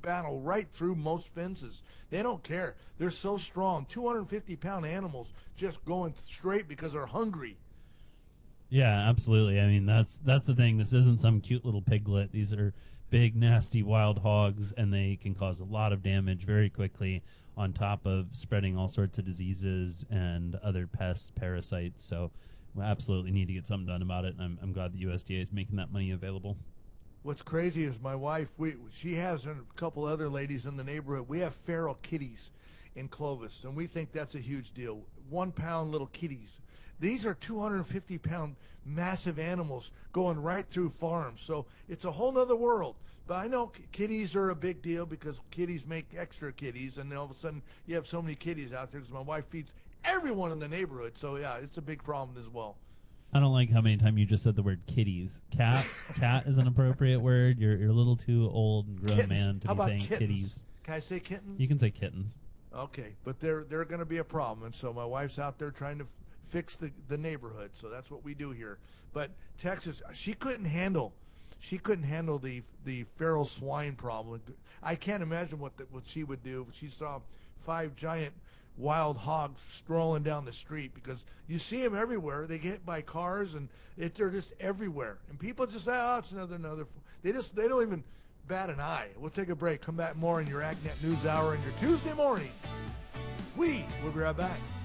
battle right through most fences. They don't care. They're so strong. 250-pound animals just going straight because they're hungry. Yeah, absolutely. I mean, that's the thing. This isn't some cute little piglet. These are big, nasty wild hogs, and they can cause a lot of damage very quickly, on top of spreading all sorts of diseases and other pests, parasites. So we absolutely need to get something done about it, and I'm glad the USDA is making that money available. What's crazy is my wife, she has and a couple other ladies in the neighborhood. We have feral kitties in Clovis, and we think that's a huge deal. 1 pound little kitties. These are 250-pound massive animals going right through farms. So it's a whole other world. But I know kitties are a big deal because kitties make extra kitties, and then all of a sudden you have so many kitties out there because my wife feeds everyone in the neighborhood. So yeah, it's a big problem as well. I don't like how many times you just said the word kitties. Cat is an appropriate word. You're a little too old and grown man to How be about saying kittens? kitties. Can I say kittens? You can say kittens. Okay, but they're going to be a problem, and so my wife's out there trying to fix the neighborhood. So that's what we do here. But Texas, she couldn't handle the feral swine problem. I can't imagine what she would do if she saw 5 giant wild hogs strolling down the street, because you see them everywhere. They get hit by cars, and they're just everywhere. And people just say, "Oh, it's another." They don't even bat an eye. We'll take a break. Come back more in your AgNet News Hour on your Tuesday morning. We'll be right back.